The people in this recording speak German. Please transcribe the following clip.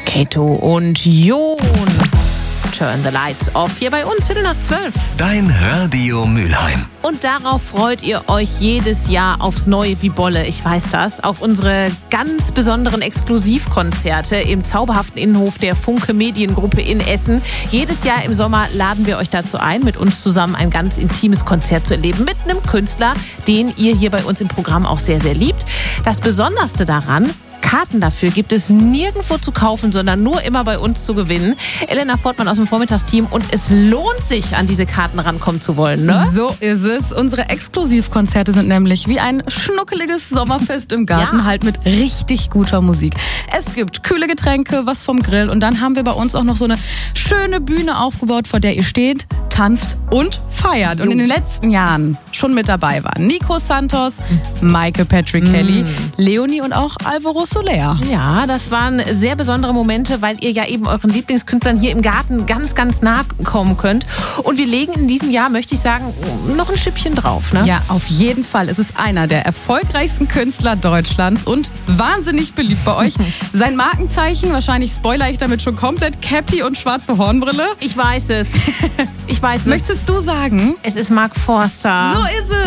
Kato und Jon. Turn the Lights Off hier bei uns, 11:45. Dein Radio Mülheim. Und darauf freut ihr euch jedes Jahr aufs Neue wie Bolle. Ich weiß das. Auf unsere ganz besonderen Exklusivkonzerte im zauberhaften Innenhof der Funke Mediengruppe in Essen. Jedes Jahr im Sommer laden wir euch dazu ein, mit uns zusammen ein ganz intimes Konzert zu erleben mit einem Künstler, den ihr hier bei uns im Programm auch sehr, sehr liebt. Das Besonderste daran: Karten dafür gibt es nirgendwo zu kaufen, sondern nur immer bei uns zu gewinnen. Elena Fortmann aus dem Vormittagsteam, und es lohnt sich, an diese Karten rankommen zu wollen, ne? So ist es. Unsere Exklusivkonzerte sind nämlich wie ein schnuckeliges Sommerfest im Garten, halt mit richtig guter Musik. Es gibt kühle Getränke, was vom Grill, und dann haben wir bei uns auch noch so eine schöne Bühne aufgebaut, vor der ihr steht, tanzt und feiert. Und in den letzten Jahren schon mit dabei waren Nico Santos, Michael Patrick Kelly, Leonie und auch Alvaro Soler. Ja, das waren sehr besondere Momente, weil ihr ja eben euren Lieblingskünstlern hier im Garten ganz, ganz nah kommen könnt. Und wir legen in diesem Jahr, möchte ich sagen, noch ein Schippchen drauf, ne? Ja, auf jeden Fall. Es ist einer der erfolgreichsten Künstler Deutschlands und wahnsinnig beliebt bei euch. Sein Markenzeichen, wahrscheinlich spoilere ich damit schon komplett, Cappy und schwarze Hornbrille. Ich weiß es. Ich weiß es. Möchtest du sagen? Es ist Mark Forster. So ist es.